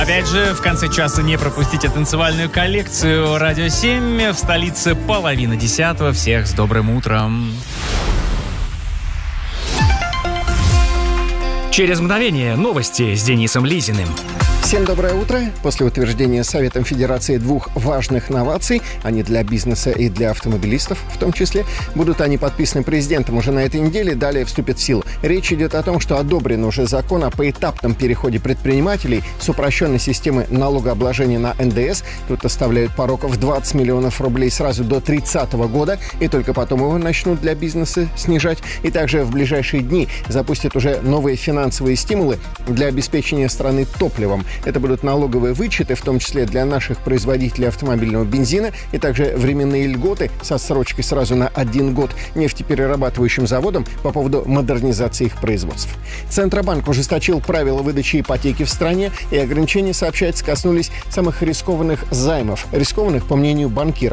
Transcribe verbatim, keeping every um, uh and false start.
Опять же, в конце часа не пропустите танцевальную коллекцию «Радио семь». В столице половина десятого. Всех с добрым утром. Через мгновение новости с Денисом Лизиным. Всем доброе утро. После утверждения Советом Федерации двух важных новаций, они для бизнеса и для автомобилистов в том числе, будут они подписаны президентом уже на этой неделе, далее вступят в силу. Речь идет о том, что одобрен уже закон о поэтапном переходе предпринимателей с упрощенной системы налогообложения на эн дэ эс. Тут оставляют порог в двадцать миллионов рублей сразу до тридцатого года, и только потом его начнут для бизнеса снижать. И также в ближайшие дни запустят уже новые финансовые стимулы для обеспечения страны топливом. Это будут налоговые вычеты, в том числе для наших производителей автомобильного бензина, и также временные льготы со срочкой сразу на один год нефтеперерабатывающим заводам по поводу модернизации их производств. Центробанк ужесточил правила выдачи ипотеки в стране, и ограничения, сообщается, коснулись самых рискованных займов. Рискованных, по мнению банкиров.